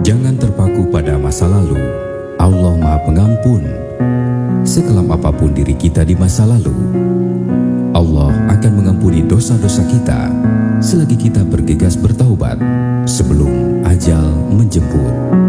Jangan terpaku pada masa lalu. Allah Maha Pengampun. Sekelam apapun diri kita di masa lalu, Allah akan mengampuni dosa-dosa kita selagi kita bergegas bertaubat sebelum ajal menjemput.